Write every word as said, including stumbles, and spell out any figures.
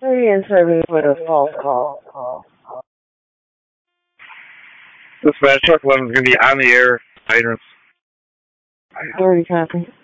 Hey, in service with a false call. call. This match truck eleven is going to be on the air. Hydrants. Already copy.